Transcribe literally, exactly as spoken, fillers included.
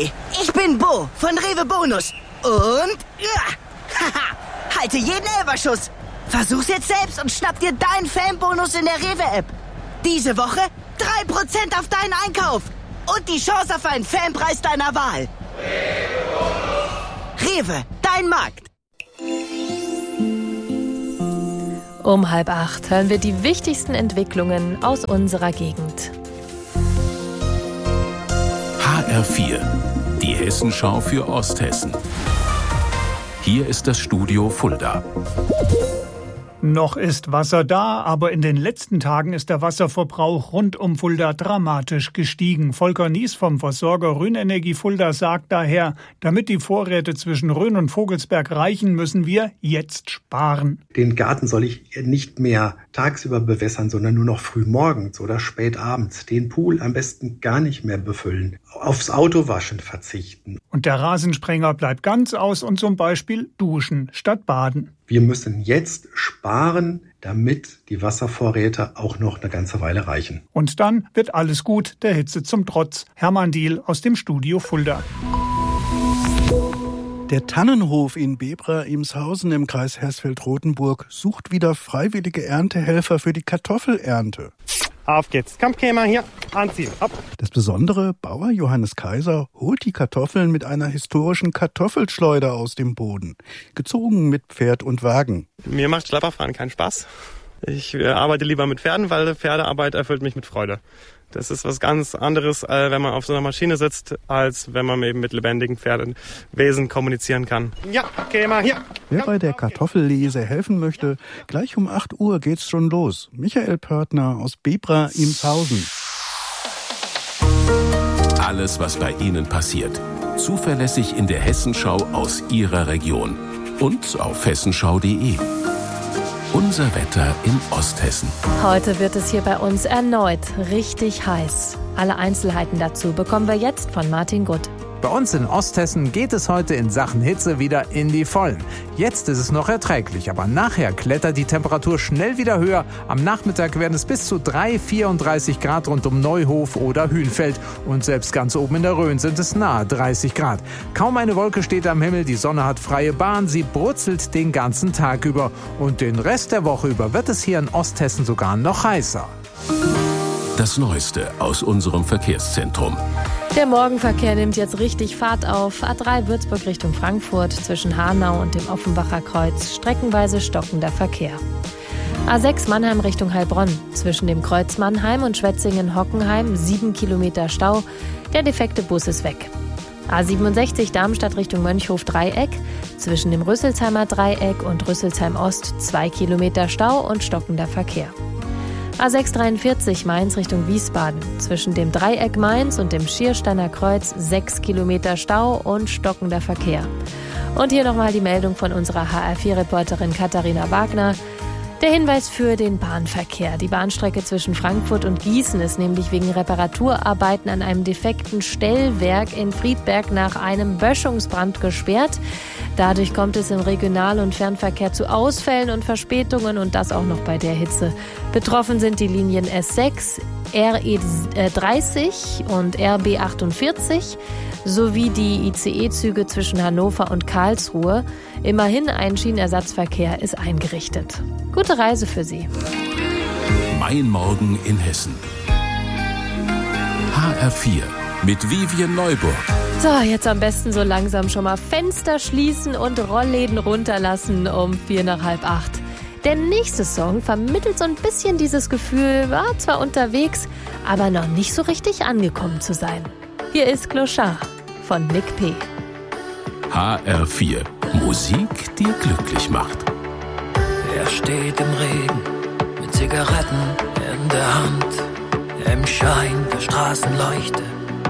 Hi, ich bin Bo von Rewe Bonus. Und ja, haha, halte jeden Elferschuss. Versuch's jetzt selbst und schnapp dir deinen Fanbonus in der Rewe-App. Diese Woche drei Prozent auf deinen Einkauf. Und die Chance auf einen Fanpreis deiner Wahl. Rewe, dein Markt. Um halb acht hören wir die wichtigsten Entwicklungen aus unserer Gegend. H R vier, die Hessenschau für Osthessen. Hier ist das Studio Fulda. Noch ist Wasser da, aber in den letzten Tagen ist der Wasserverbrauch rund um Fulda dramatisch gestiegen. Volker Nies vom Versorger Rhön-Energie Fulda sagt daher, damit die Vorräte zwischen Rhön und Vogelsberg reichen, müssen wir jetzt sparen. Den Garten soll ich nicht mehr tagsüber bewässern, sondern nur noch früh morgens oder spät abends. Den Pool am besten gar nicht mehr befüllen. Aufs Autowaschen verzichten. Und der Rasensprenger bleibt ganz aus und zum Beispiel duschen statt baden. Wir müssen jetzt sparen, damit die Wasservorräte auch noch eine ganze Weile reichen. Und dann wird alles gut, der Hitze zum Trotz. Hermann Diehl aus dem Studio Fulda. Der Tannenhof in Bebra-Imshausen im Kreis Hersfeld-Rotenburg sucht wieder freiwillige Erntehelfer für die Kartoffelernte. Auf geht's. Komm, Kämer, hier, anziehen. Hopp. Das Besondere, Bauer Johannes Kaiser holt die Kartoffeln mit einer historischen Kartoffelschleuder aus dem Boden. Gezogen mit Pferd und Wagen. Mir macht Schlepperfahren keinen Spaß. Ich äh, arbeite lieber mit Pferden, weil Pferdearbeit erfüllt mich mit Freude. Das ist was ganz anderes, äh, wenn man auf so einer Maschine sitzt, als wenn man eben mit lebendigen Pferdewesen kommunizieren kann. Ja, okay, mal hier. Wer bei der Kartoffellese helfen möchte, gleich um acht Uhr geht's schon los. Michael Pörtner aus Bebra-Imshausen. Alles, was bei Ihnen passiert. Zuverlässig in der Hessenschau aus Ihrer Region. Und auf hessenschau punkt de. Unser Wetter in Osthessen. Heute wird es hier bei uns erneut richtig heiß. Alle Einzelheiten dazu bekommen wir jetzt von Martin Gutt. Bei uns in Osthessen geht es heute in Sachen Hitze wieder in die Vollen. Jetzt ist es noch erträglich, aber nachher klettert die Temperatur schnell wieder höher. Am Nachmittag werden es bis zu drei, vierunddreißig Grad rund um Neuhof oder Hünfeld. Und selbst ganz oben in der Rhön sind es nahe dreißig Grad. Kaum eine Wolke steht am Himmel, die Sonne hat freie Bahn, sie brutzelt den ganzen Tag über. Und den Rest der Woche über wird es hier in Osthessen sogar noch heißer. Das Neueste aus unserem Verkehrszentrum. Der Morgenverkehr nimmt jetzt richtig Fahrt auf. A drei Würzburg Richtung Frankfurt zwischen Hanau und dem Offenbacher Kreuz. Streckenweise stockender Verkehr. A sechs Mannheim Richtung Heilbronn. Zwischen dem Kreuz Mannheim und Schwetzingen-Hockenheim sieben Kilometer Stau. Der defekte Bus ist weg. A siebenundsechzig Darmstadt Richtung Mönchhof-Dreieck. Zwischen dem Rüsselsheimer Dreieck und Rüsselsheim Ost zwei Kilometer Stau und stockender Verkehr. A sechs dreiundvierzig Mainz Richtung Wiesbaden. Zwischen dem Dreieck Mainz und dem Schiersteiner Kreuz sechs Kilometer Stau und stockender Verkehr. Und hier nochmal die Meldung von unserer H R vier Reporterin Katharina Wagner. Der Hinweis für den Bahnverkehr. Die Bahnstrecke zwischen Frankfurt und Gießen ist nämlich wegen Reparaturarbeiten an einem defekten Stellwerk in Friedberg nach einem Böschungsbrand gesperrt. Dadurch kommt es im Regional- und Fernverkehr zu Ausfällen und Verspätungen und das auch noch bei der Hitze. Betroffen sind die Linien S sechs, R E dreißig und R B achtundvierzig sowie die I C E-Züge zwischen Hannover und Karlsruhe. Immerhin ein Schienenersatzverkehr ist eingerichtet. Gute Reise für Sie. Mein Morgen in Hessen. H R vier mit Vivian Neuburg. So, jetzt am besten so langsam schon mal Fenster schließen und Rollläden runterlassen um vier nach halb acht. Der nächste Song vermittelt so ein bisschen dieses Gefühl, war zwar unterwegs, aber noch nicht so richtig angekommen zu sein. Hier ist Clochard von Nick P. H R vier. Musik, die glücklich macht. Er steht im Regen mit Zigaretten in der Hand, im Schein der Straßenleuchte